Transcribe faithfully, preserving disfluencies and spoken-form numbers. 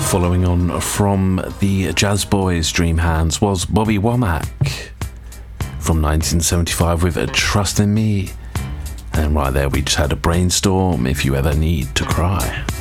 Following on from the Jazz Boys' Dream Hands was Bobby Womack from nineteen seventy-five with Trust in Me. And right there we just had a Brainstorm, If You Ever Need to Cry.